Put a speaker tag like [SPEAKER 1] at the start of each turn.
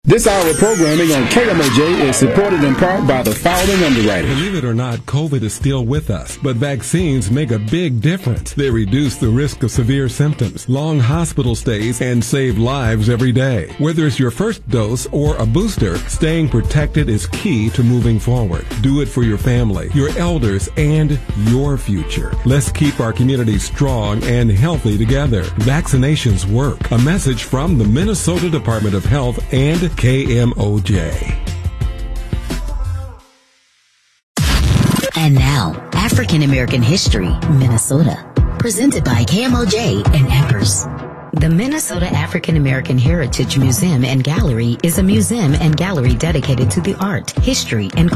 [SPEAKER 1] This hour of programming on KMOJ is supported in part by the following underwriters.
[SPEAKER 2] Believe it or not, COVID is still with us, but vaccines make a big difference. They reduce the risk of severe symptoms, long hospital stays, and save lives every day. Whether it's your first dose or a booster, staying protected is key to moving forward. Do it for your family, your elders, and your future. Let's keep our community strong and healthy together. Vaccinations work. A message from the Minnesota Department of Health and KMOJ.
[SPEAKER 3] And now, African American History, Minnesota. Presented by KMOJ and Empress. The Minnesota African American Heritage Museum and Gallery is a museum and gallery dedicated to the art, history, and